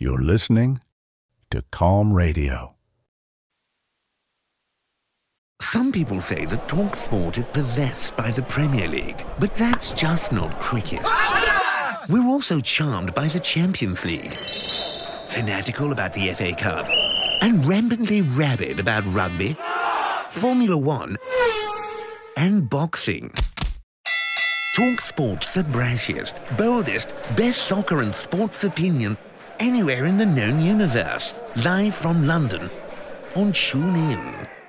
You're listening to Calm Radio. Some people say that TalkSport is possessed by the Premier League, but that's just not cricket. We're also charmed by the Champions League, fanatical about the FA Cup, and rampantly rabid about rugby, Formula One, and boxing. TalkSport's the brassiest, boldest, best soccer and sports opinion anywhere in the known universe. Live from London on TuneIn.